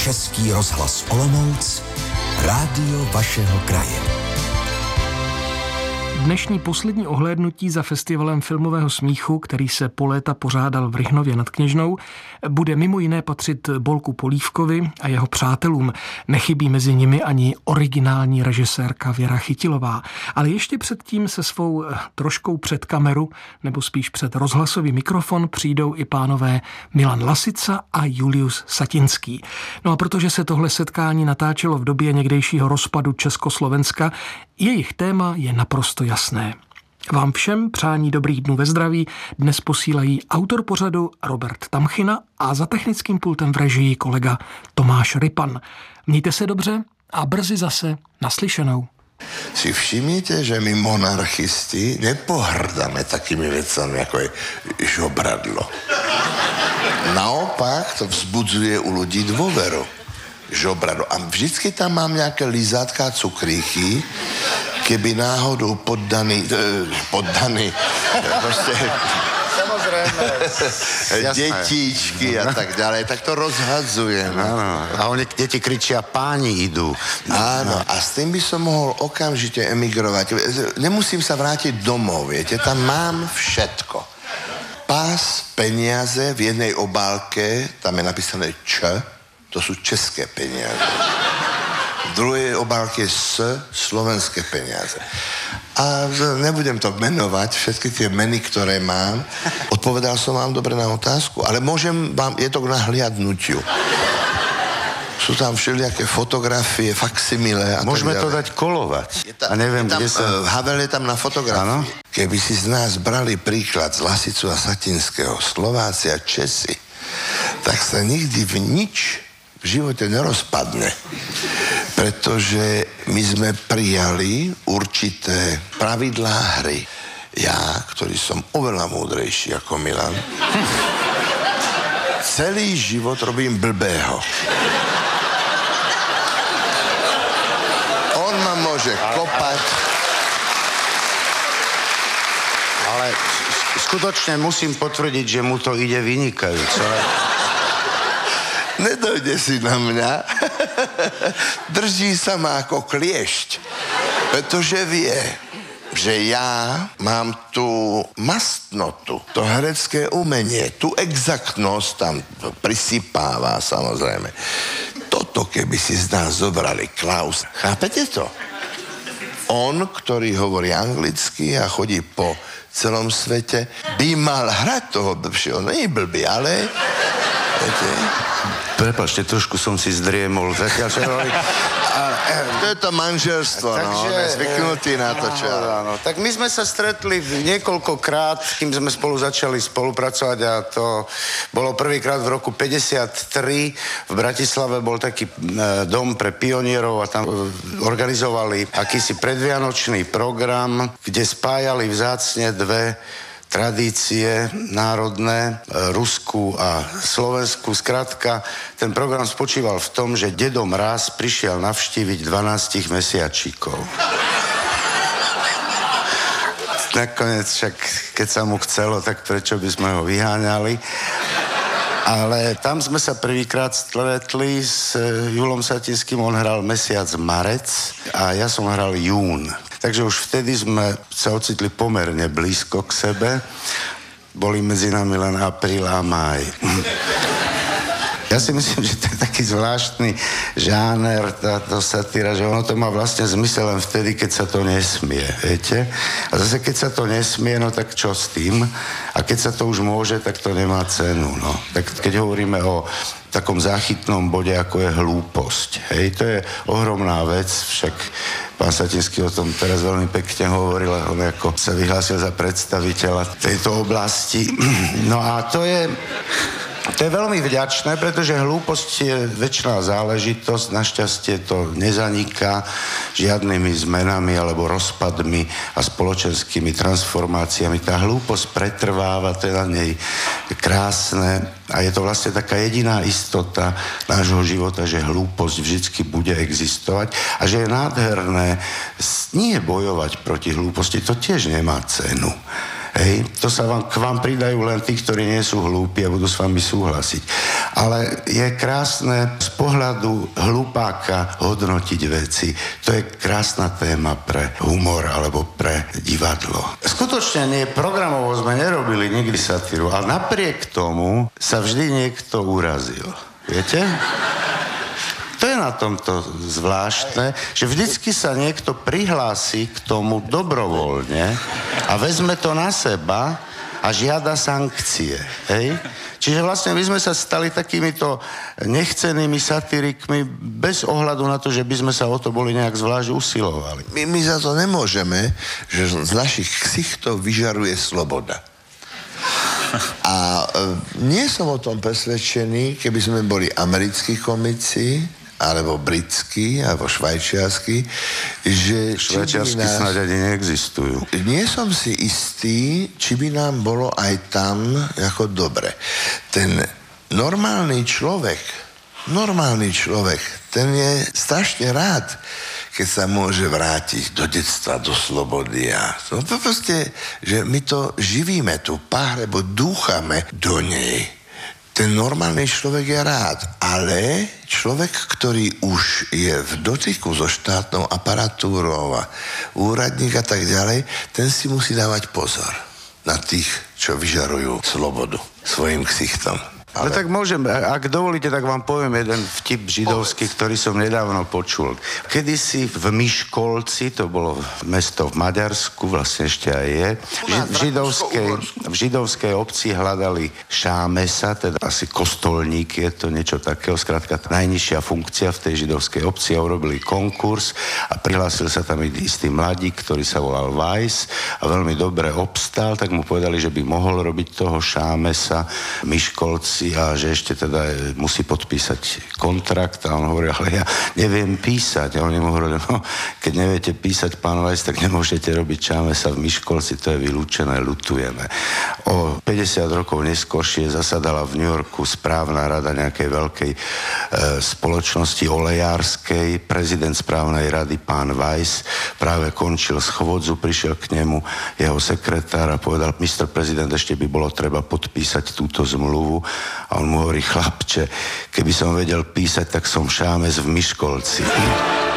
Český rozhlas Olomouc, rádio vašeho kraje. Dnešní poslední ohlédnutí za festivalem filmového smíchu, který se po léta pořádal v Rychnově nad Kněžnou, bude mimo jiné patřit Bolku Polívkovi a jeho přátelům. Nechybí mezi nimi ani originální režisérka Věra Chytilová. Ale ještě předtím se svou troškou před kameru, nebo spíš před rozhlasový mikrofon, přijdou i pánové Milan Lasica a Julius Satinský. No a protože se tohle setkání natáčelo v době někdejšího rozpadu Československa, jejich téma je naprosto jasné. Vám všem přání dobrých dnů ve zdraví dnes posílají autor pořadu Robert Tamchina a za technickým pultem v režii kolega Tomáš Rypan. Mějte se dobře a brzy zase naslyšenou. Si všimnite, že my monarchisti nepohrdáme takými vecami, ako je žobradlo. Naopak to vzbudzuje u ľudí dôveru. Žobradlo. A vždycky tam mám nejaké lizátka a cukríky, keby náhodou poddaný, proste samozrejme, detíčky a tak ďalej, tak to rozhadzujem. Áno. A oni deti kričia, páni idú. Áno, a s tým by som mohol okamžite emigrovať. Nemusím sa vrátiť domov, viete, tam mám všetko. Pás, peniaze v jednej obálke, tam je napísané Č, to sú české peniaze. V druhej obálke S, slovenské peniaze. A nebudem to menovať, všetky tie meny, ktoré mám. Odpovedal som vám dobre na otázku, ale môžem vám, je to k nahliadnutiu. Sú tam všelijaké fotografie, faksimile a môžeme tak ďalej. to dať kolovať. A neviem, kde sa... Havel je tam na fotografii. Ano? Keby si z nás brali príklad z Lasicu a Satinského, Slováci a Česi, tak sa nikdy v nič v živote nerozpadne. Pretože my sme prijali určité pravidlá hry. Ja, ktorý som oveľa múdrejší ako Milan, celý život robím blbého. On ma môže kopať. Ale skutočne musím potvrdiť, že mu to ide vynikajúco. Nedojde si na mňa. Drží sa ma ako kliešť. Pretože vie, že ja mám tú mastnotu, to herecké umenie, tú exaktnosť tam prisypáva, samozrejme. Toto, keby si z nás zobrali Klaus, chápete to? On, ktorý hovorí anglicky a chodí po celom svete, by mal hrať toho blbšieho. No nie blbý, ale... Viete? Prepáčte, trošku som si zdriemol. Zatiaľ, čo hovorí... To je to manželstvo, takže, no. Zvyknutý na to, čo... No. Tak my sme sa stretli niekoľkokrát, kým sme spolu začali spolupracovať a to bolo prvýkrát v roku 53. V Bratislave bol taký dom pre pionierov a tam organizovali akýsi predvianočný program, kde spájali vzácne dve tradície národné, ruskú a slovenskú. Skrátka, ten program spočíval v tom, že Dedo Mráz prišiel navštíviť 12 mesiačíkov. Nakoniec však, keď sa mu chcelo, tak prečo by sme ho vyháňali? Ale tam sme sa prvýkrát stretli s Julom Satinským, on hral mesiac marec a ja som hral jún. Takže už vtedy sme sa ocitli pomerne blízko k sebe. Boli medzi nami len apríl a máj. Ja si myslím, že to je taký zvláštny žáner, táto satíra, že ono to má vlastne zmysel len vtedy, keď sa to nesmie, viete? A zase, keď sa to nesmie, no tak čo s tým? A keď sa to už môže, tak to nemá cenu, no. Tak keď hovoríme o takom záchytnom bode, ako je hlúposť, hej, to je ohromná vec, však pán Satinský o tom teraz veľmi pekne hovoril, on ako sa vyhlásil za predstaviteľa tejto oblasti. No a to je veľmi vďačné, pretože hlúposť je večná záležitosť, našťastie to nezaniká žiadnymi zmenami alebo rozpadmi a spoločenskými transformáciami. Tá hlúposť pretrváva, to je na nej krásne a je to vlastne taká jediná istota nášho života, že hlúposť vždycky bude existovať a že je nádherné nie bojovať proti hlúposti, to tiež nemá cenu. Hej, to sa k vám pridajú len tí, ktorí nie sú hlúpi a budú s vami súhlasiť. Ale je krásne z pohľadu hlupáka hodnotiť veci. To je krásna téma pre humor alebo pre divadlo. Skutočne nie, programovo sme nerobili nikdy satíru, ale napriek tomu sa vždy niekto urazil. Viete? To je na tomto zvláštne, že vždycky sa niekto prihlási k tomu dobrovoľne a vezme to na seba a žiada sankcie. Hej? Čiže vlastne my sme sa stali takýmito nechcenými satyrikmi bez ohľadu na to, že by sme sa o to boli nejak zvlášť usilovali. My za to nemôžeme, že z našich ksichtov vyžaruje sloboda. A nie som o tom presvedčený, keby sme boli americkí komici, alebo britský, alebo švajčiarsky, že... Švajčiarsky snáď ani neexistujú. Nie som si istý, či by nám bolo aj tam ako dobre. Ten normálny človek, ten je strašne rád, keď sa môže vrátiť do detstva, do slobody. A to proste, že my to živíme, tú páhrebu dúchame do nej. Ten normálny človek je rád, ale človek, ktorý už je v dotyku so štátnou aparatúrou a úradník a tak ďalej, ten si musí dávať pozor na tých, čo vyžarujú slobodu svojim ksichtom. Ale tak môžem, ak dovolíte, tak vám poviem jeden vtip židovský, ktorý som nedávno počul. Kedysi v Miškolci, to bolo mesto v Maďarsku, vlastne ešte aj je, v židovskej obci hľadali šámesa, teda asi kostolník, je to niečo takého, skrátka najnižšia funkcia v tej židovskej obci, a urobili konkurs a prihlásil sa tam istý mladík, ktorý sa volal Weiss a veľmi dobre obstál, tak mu povedali, že by mohol robiť toho šámesa Miškolci a že ešte teda musí podpísať kontrakt a on hovorí, ale ja neviem písať. A oni mu hovorili, no, keď neviete písať, pán Weiss, tak nemôžete robiť šámesa v Miškolci, to je vylúčené, ľutujeme. O 50 rokov neskôršie zasadala v New Yorku správna rada nejakej veľkej spoločnosti olejárskej. Prezident správnej rady, pán Weiss, práve končil schôdzu, prišiel k nemu jeho sekretár a povedal, Mr. Prezident, ešte by bolo treba podpísať túto zmluvu. A on mu hovorí, chlapče, keby som vedel písať, tak som šámes v Miškolci.